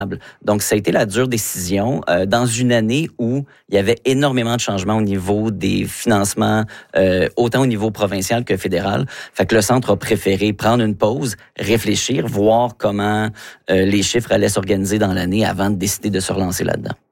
Donc, ça a été la dure décision dans une année où il y avait énormément de changements au niveau des financements, autant au niveau provincial que fédéral. Fait que le centre a préféré prendre une pause, réfléchir, voir comment les chiffres allaient s'organiser dans l'année avant de décider de se relancer là-dedans.